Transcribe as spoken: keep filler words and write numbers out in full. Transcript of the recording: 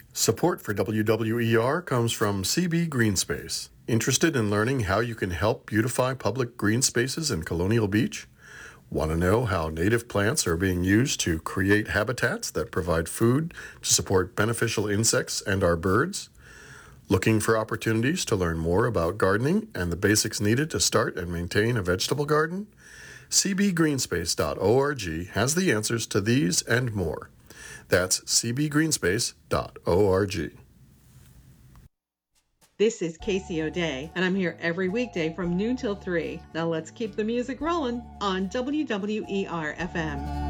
Support for W W E R comes from C B Greenspace. Interested in learning how you can help beautify public green spaces in Colonial Beach? Want to know how native plants are being used to create habitats that provide food to support beneficial insects and our birds? Looking for opportunities to learn more about gardening and the basics needed to start and maintain a vegetable garden? c b greenspace dot org has the answers to these and more. That's c b greenspace dot org. This is Casey O'Day, and I'm here every weekday from noon till three. Now let's keep the music rolling on W W E R F M.